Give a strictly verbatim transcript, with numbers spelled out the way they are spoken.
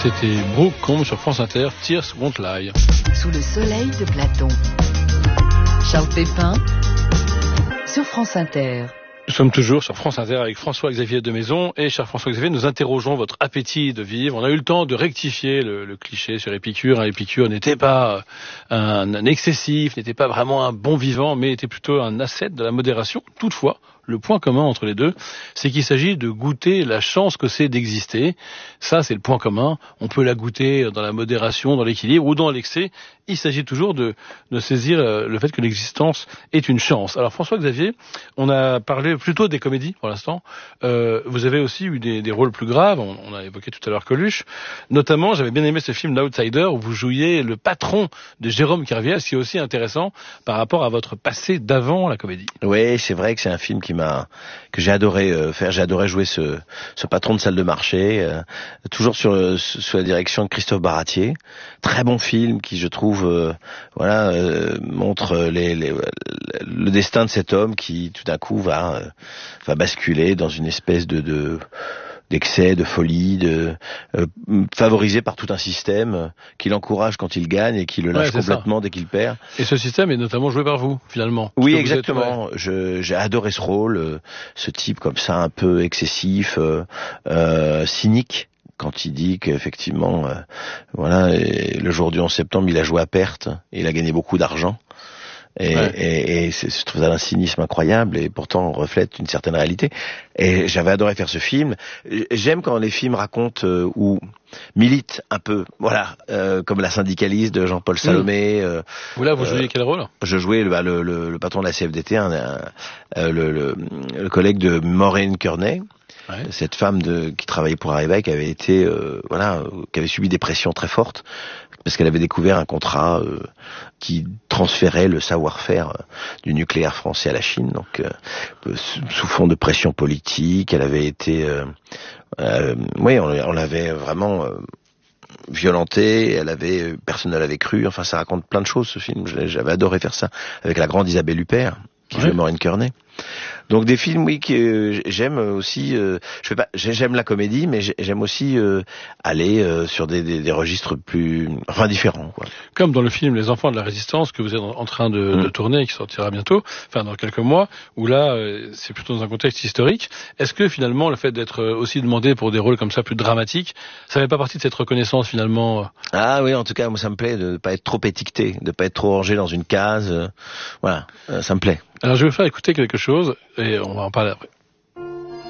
C'était Brooke Combe sur France Inter, Tears Won't Lie. Sous le soleil de Platon. Charles Pépin sur France Inter. Nous sommes toujours sur France Inter avec François-Xavier Demaison et cher François-Xavier, nous interrogeons votre appétit de vivre. On a eu le temps de rectifier le, le cliché sur Épicure. Hein, Épicure n'était pas un, un excessif, n'était pas vraiment un bon vivant, mais était plutôt un ascète de la modération. Toutefois, le point commun entre les deux, c'est qu'il s'agit de goûter la chance que c'est d'exister. Ça, c'est le point commun. On peut la goûter dans la modération, dans l'équilibre ou dans l'excès. Il s'agit toujours de, de saisir le fait que l'existence est une chance. Alors François-Xavier, on a parlé plutôt des comédies pour l'instant. Euh, vous avez aussi eu des, des rôles plus graves. On, on a évoqué tout à l'heure Coluche. Notamment, j'avais bien aimé ce film L'Outsider où vous jouiez le patron de Jérôme Kerviel, ce qui est aussi intéressant par rapport à votre passé d'avant la comédie. Oui, c'est vrai que c'est un film qui m'a que j'ai adoré euh, faire. J'ai adoré jouer ce, ce patron de salle de marché, euh, toujours sur, sous la direction de Christophe Baratier. Très bon film qui, je trouve, euh, voilà, euh, montre les, les, le destin de cet homme qui, tout d'un coup, va euh, va basculer dans une espèce de, de d'excès, de folie, de euh, favorisé par tout un système euh, qui l'encourage quand il gagne et qui le lâche ouais, complètement ça. Dès qu'il perd. Et ce système est notamment joué par vous, finalement. Oui, exactement. Êtes, ouais. Je, j'ai adoré ce rôle, euh, ce type comme ça, un peu excessif, euh, euh, cynique. Quand il dit qu'effectivement, euh, voilà, le jour du onze septembre, il a joué à perte et il a gagné beaucoup d'argent. Et, ouais. et, et c'est, je trouve ça un cynisme incroyable et pourtant on reflète une certaine réalité. Et j'avais adoré faire ce film. J'aime quand les films racontent euh, ou militent un peu, voilà, euh, comme La syndicaliste de Jean-Paul Salomé. Mmh. Euh, vous là, vous jouiez euh, quel rôle? Je jouais le, le, le, le patron de la C F D T, un, un, euh, le, le, le collègue de Maureen Kearney. Ouais. Cette femme de, qui travaillait pour Arriva, qui avait été, euh, voilà, qui avait subi des pressions très fortes parce qu'elle avait découvert un contrat euh, qui transférait le savoir-faire euh, du nucléaire français à la Chine. Donc, euh, sous fond de pression politique, elle avait été, euh, euh, oui, on, on l'avait vraiment euh, violentée. Elle avait, personne ne l'avait cru. Enfin, ça raconte plein de choses ce film. J'avais adoré faire ça avec la grande Isabelle Huppert qui ouais. jouait Maureen Kearney. Donc des films, oui, que euh, j'aime aussi. Euh, je fais pas, j'aime la comédie, mais j'aime aussi euh, aller euh, sur des, des, des registres plus, enfin différents, quoi. Comme dans le film Les Enfants de la Résistance que vous êtes en train de, mmh. de tourner et qui sortira bientôt, enfin dans quelques mois, où là euh, c'est plutôt dans un contexte historique. Est-ce que finalement le fait d'être aussi demandé pour des rôles comme ça plus dramatiques, ça fait pas partie de cette reconnaissance finalement? Ah oui, en tout cas, moi ça me plaît de pas être trop étiqueté, de pas être trop rangé dans une case. Euh, voilà, euh, ça me plaît. Alors je vais vous faire écouter quelque chose et on va en parler après.